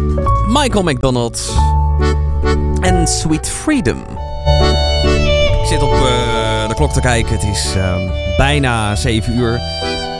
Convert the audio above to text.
Michael McDonald en Sweet Freedom. Ik zit op de klok te kijken. Het is bijna 7 uur.